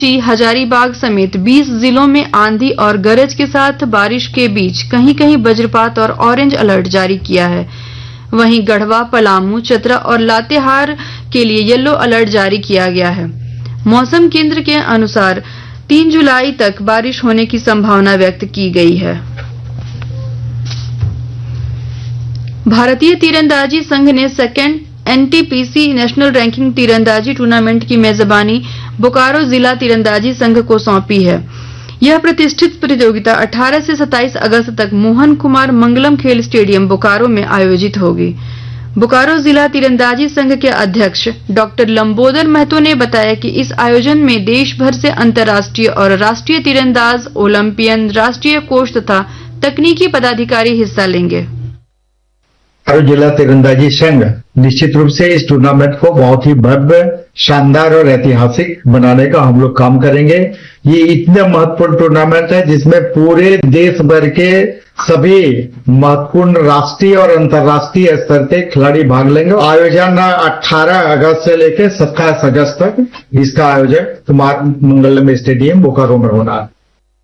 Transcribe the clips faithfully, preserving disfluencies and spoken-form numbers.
हजारीबाग समेत बीस जिलों में आंधी और गरज के साथ बारिश के बीच कहीं कहीं वज्रपात और ऑरेंज अलर्ट जारी किया है। वहीं गढ़वा, पलामू, चतरा और लातेहार के लिए येलो अलर्ट जारी किया गया है। मौसम केंद्र के अनुसार तीन जुलाई तक बारिश होने की संभावना व्यक्त की गई है। भारतीय तीरंदाजी संघ ने सेकेंड एनटीपीसी नेशनल रैंकिंग तीरंदाजी टूर्नामेंट की मेजबानी बोकारो जिला तीरंदाजी संघ को सौंपी है। यह प्रतिष्ठित प्रतियोगिता अठारह से सत्ताईस अगस्त तक मोहन कुमार मंगलम खेल स्टेडियम बोकारो में आयोजित होगी। बोकारो जिला तीरंदाजी संघ के अध्यक्ष डॉक्टर लंबोदर महतो ने बताया कि इस आयोजन में देश भर से अंतर्राष्ट्रीय और राष्ट्रीय तीरंदाज, ओलंपियन, राष्ट्रीय कोच तथा तकनीकी पदाधिकारी हिस्सा लेंगे। बोकारो जिला तीरंदाजी संघ निश्चित रूप से इस टूर्नामेंट को बहुत ही भव्य, शानदार और ऐतिहासिक बनाने का हम लोग काम करेंगे। ये इतना महत्वपूर्ण टूर्नामेंट है जिसमें पूरे देश भर के सभी महत्वपूर्ण राष्ट्रीय और अंतर्राष्ट्रीय स्तर के खिलाड़ी भाग लेंगे। आयोजन अठारह अगस्त से लेकर सत्ताईस अगस्त तक इसका आयोजन कुमार मंगलम स्टेडियम बोकारो में होना है।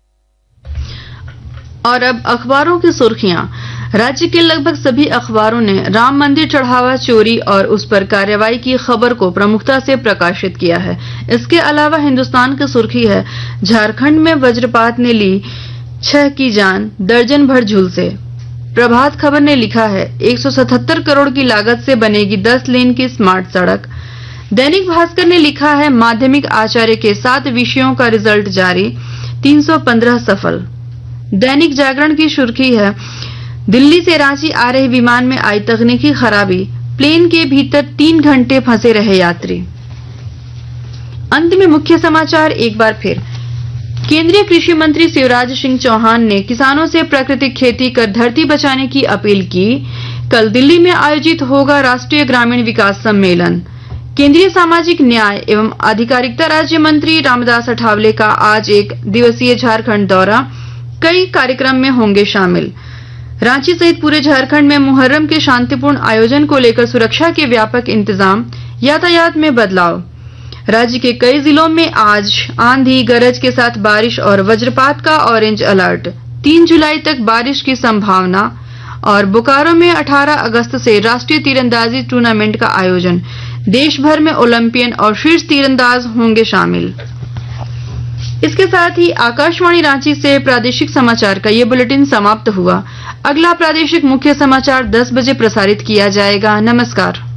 और अब अखबारों की सुर्खियां। राज्य के लगभग सभी अखबारों ने राम मंदिर चढ़ावा चोरी और उस पर कार्रवाई की खबर को प्रमुखता से प्रकाशित किया है। इसके अलावा हिंदुस्तान की सुर्खी है, झारखंड में वज्रपात ने ली छह की जान, दर्जन भर झुलसे। प्रभात खबर ने लिखा है, एक सौ सतहत्तर करोड़ की लागत से बनेगी दस लेन की स्मार्ट सड़क। दैनिक भास्कर ने लिखा है, माध्यमिक आचार्य के सात विषयों का रिजल्ट जारी, तीन सौ पंद्रह सफल। दैनिक जागरण की सुर्खी है, दिल्ली से रांची आ रहे विमान में आई तकनीकी खराबी, प्लेन के भीतर तीन घंटे फंसे रहे यात्री। अंत में मुख्य समाचार एक बार फिर। केंद्रीय कृषि मंत्री शिवराज सिंह चौहान ने किसानों से प्राकृतिक खेती कर धरती बचाने की अपील की। कल दिल्ली में आयोजित होगा राष्ट्रीय ग्रामीण विकास सम्मेलन। केंद्रीय सामाजिक न्याय एवं अधिकारिता राज्य मंत्री रामदास अठावले का आज एक दिवसीय झारखंड दौरा, कई कार्यक्रम में होंगे शामिल। रांची सहित पूरे झारखंड में मुहर्रम के शांतिपूर्ण आयोजन को लेकर सुरक्षा के व्यापक इंतजाम, यातायात में बदलाव। राज्य के कई जिलों में आज आंधी गरज के साथ बारिश और वज्रपात का ऑरेंज अलर्ट, तीन जुलाई तक बारिश की संभावना। और बोकारो में अठारह अगस्त से राष्ट्रीय तीरंदाजी टूर्नामेंट का आयोजन, देश भर में ओलंपियन और शीर्ष तीरंदाज होंगे शामिल। इसके साथ ही आकाशवाणी रांची से प्रादेशिक समाचार का ये बुलेटिन समाप्त हुआ। अगला प्रादेशिक मुख्य समाचार दस बजे प्रसारित किया जाएगा। नमस्कार।